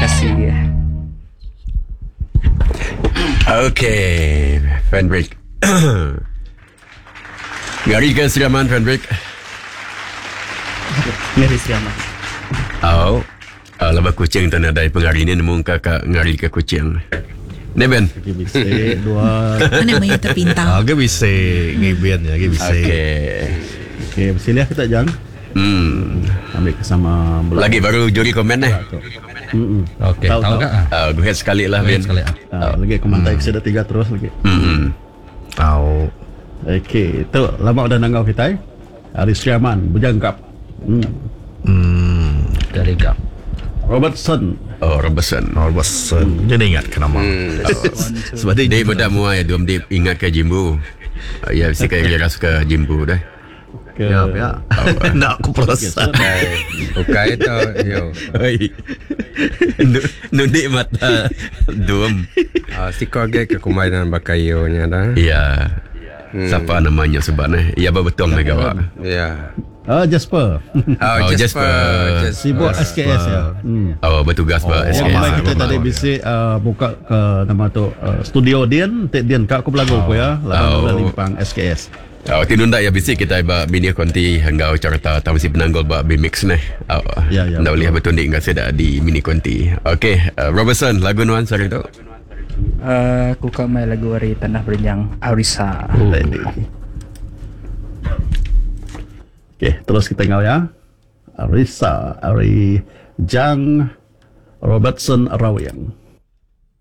kasih. Okay, fan break. Ngari ke Siraman fan break. Ngari Siraman. Oh, laba kucing tanah dari pengari ni nemu kakak ngari ke kucing. Neben. Bisa dua. Mana main terpintang. Agak bisa ngibian ya, agak bisa. Okay, bersila kita jang. Ambil sama belah. Lagi baru juri komen nih. Okey, tahu tak? Gue sekali lah Ben. Lagi komentar kita 3 terus lagi. Tahu. Okey, itu lama udah nanggau kita. Aris Syaman, Bujangkap. Dari Gap. Robertson. Jadi ingat ke nama. Sebab dia mudah muai dia ingat ke Jimbo. Ya, mesti kayak dia suka Jimbo dah. Ya. Nak aku perasan. Okay tu. Yo. Nunik mata dum. Siko ke kumainan bakayonya dah. Ya. Siapa namanya sebenarnya? Ya betul Megawa. Ya. Jasper. Jasper. Sibuk SKS ya. Bertugas buat SKS. Yang kita tadi bisik buka ke nama tu studio Dian Kak aku belagu aku ya. Lalu limpang SKS. Tinunda ya bisik kita ba bini konti hanggang carta tahu si penanggol ba bimix nih. Ya. Ndak boleh betul ni enggak seda di mini konti. Okey, Robertson lagu nuan sari tu. Aku kamai lagu dari Tanah Berenjang Arisa. Okey, terus kita tengok ya. Arisa, Ari Jang Robertson Rawiyang.